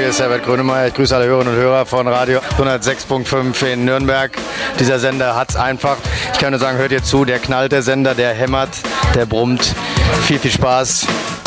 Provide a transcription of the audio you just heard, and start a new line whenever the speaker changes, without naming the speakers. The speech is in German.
hier ist Herbert Grönemeyer. Ich grüße alle Hörerinnen und Hörer von Radio 106.5 in Nürnberg. Dieser Sender hat's einfach. Ich kann nur sagen, hört ihr zu, der knallt, der Sender, der hämmert, der brummt. Viel, viel Spaß.